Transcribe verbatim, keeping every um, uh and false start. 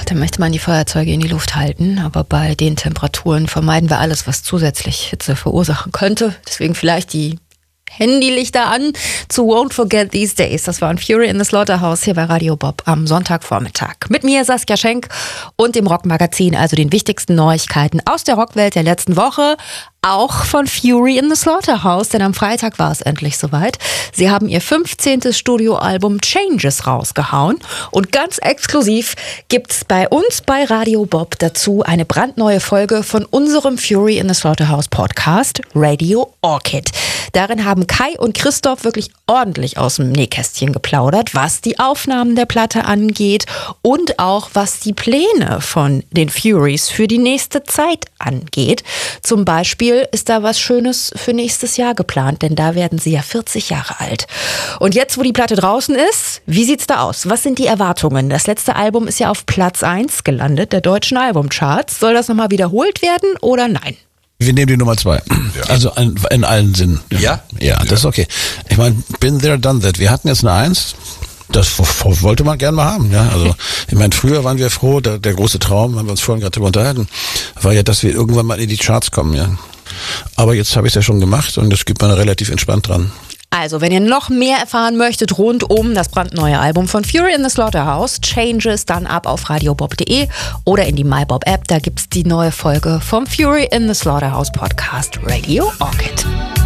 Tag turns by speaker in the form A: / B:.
A: Da möchte man die Feuerzeuge in die Luft halten, aber bei den Temperaturen vermeiden wir alles, was zusätzlich Hitze verursachen könnte. Deswegen vielleicht die Handylichter an zu Won't Forget These Days. Das war ein Fury in the Slaughterhouse hier bei Radio Bob am Sonntagvormittag. Mit mir Saskia Schenk und dem Rockmagazin, also den wichtigsten Neuigkeiten aus der Rockwelt der letzten Woche. Auch von Fury in the Slaughterhouse, denn am Freitag war es endlich soweit. Sie haben ihr fünfzehntes Studioalbum Changes rausgehauen und ganz exklusiv gibt's bei uns bei Radio Bob dazu eine brandneue Folge von unserem Fury in the Slaughterhouse Podcast Radio Orchid. Darin haben Kai und Christoph wirklich ordentlich aus dem Nähkästchen geplaudert, was die Aufnahmen der Platte angeht und auch was die Pläne von den Furies für die nächste Zeit angeht. Zum Beispiel ist da was Schönes für nächstes Jahr geplant, denn da werden sie ja vierzig Jahre alt. Und jetzt, wo die Platte draußen ist, wie sieht's da aus? Was sind die Erwartungen? Das letzte Album ist ja auf Platz eins gelandet der deutschen Albumcharts. Soll das nochmal wiederholt werden oder nein?
B: Wir nehmen die Nummer zwei. Ja. Also in, in allen Sinnen.
C: Ja?
B: Ja, das ist okay. Ich meine, been there, done that. Wir hatten jetzt eine Eins. Das wollte man gern mal haben, ja. Also, ich meine, früher waren wir froh, der, der große Traum, haben wir uns vorhin gerade drüber unterhalten, war ja, dass wir irgendwann mal in die Charts kommen, ja. Aber jetzt habe ich es ja schon gemacht und das gibt man relativ entspannt dran.
A: Also, wenn ihr noch mehr erfahren möchtet rund um das brandneue Album von Fury in the Slaughterhouse, Changes, dann ab auf radiobob punkt de oder in die MyBob App, da gibt's die neue Folge vom Fury in the Slaughterhouse Podcast Radio Orchid.